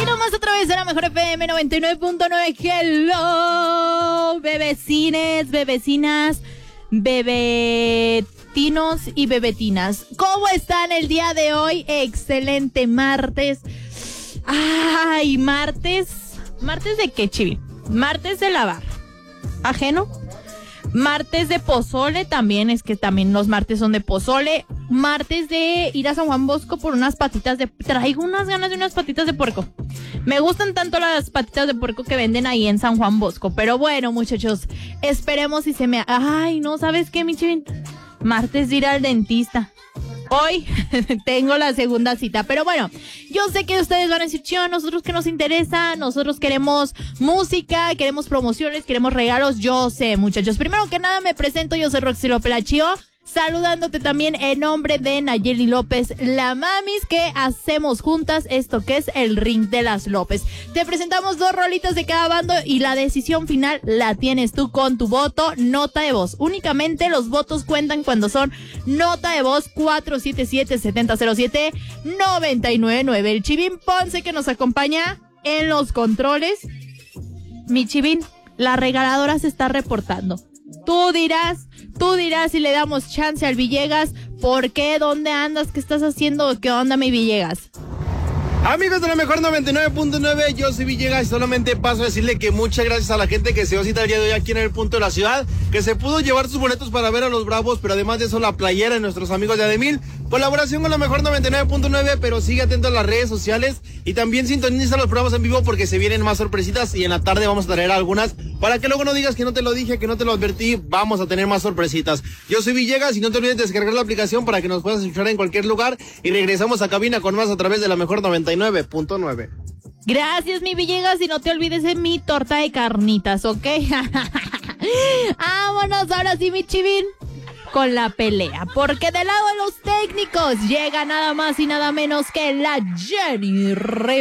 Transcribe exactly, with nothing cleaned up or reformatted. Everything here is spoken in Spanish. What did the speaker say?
Aquí nomás otra vez en la mejor F M noventa y nueve punto nueve. Hello, bebecines, bebecinas, bebetinos y bebetinas. ¿Cómo están el día de hoy? Excelente martes. Ay, martes. ¿Martes de qué, Chivi? Martes de lavar. ¿Ajeno? Martes de pozole también, es que también los martes son de pozole. Martes de ir a San Juan Bosco por unas patitas de... Traigo unas ganas de unas patitas de puerco. Me gustan tanto las patitas de puerco que venden ahí en San Juan Bosco. Pero bueno, muchachos, esperemos si se me... Ay, no, ¿sabes qué, mi Chivin? Martes de ir al dentista. Hoy tengo la segunda cita, pero bueno, yo sé que ustedes van a decir, chido, nosotros que nos interesa, nosotros queremos música, queremos promociones, queremos regalos, yo sé, muchachos. Primero que nada me presento, yo soy Roxy López la Chío, saludándote también en nombre de Nayeli López, la mamis, que hacemos juntas esto que es el Ring de las López. Te presentamos dos rolitas de cada bando y la decisión final la tienes tú con tu voto, nota de voz. Únicamente los votos cuentan cuando son nota de voz cuatro siete siete, siete cero cero siete, nueve nueve nueve. El Chivín Ponce que nos acompaña en los controles. Mi Chivín, la regaladora se está reportando. Tú dirás, tú dirás si le damos chance al Villegas. ¿Por qué? ¿Dónde andas? ¿Qué estás haciendo? ¿Qué onda, mi Villegas? Amigos de la mejor noventa y nueve punto nueve, yo soy Villegas y solamente paso a decirle que muchas gracias a la gente que se dio cita el día de hoy aquí en el punto de la ciudad, que se pudo llevar sus boletos para ver a los Bravos, pero además de eso la playera de nuestros amigos de Ademil, colaboración con la mejor noventa y nueve punto nueve, pero sigue atento a las redes sociales y también sintoniza los programas en vivo porque se vienen más sorpresitas y en la tarde vamos a traer algunas para que luego no digas que no te lo dije, que no te lo advertí, vamos a tener más sorpresitas. Yo soy Villegas y no te olvides de descargar la aplicación para que nos puedas escuchar en cualquier lugar y regresamos a cabina con más a través de la mejor noventa y nueve punto nueve. Gracias, mi Villegas, y no te olvides de mi torta de carnitas, ¿ok? Vámonos ahora sí, mi Chivín, con la pelea, porque del lado de los técnicos llega nada más y nada menos que la Jenny Rivera.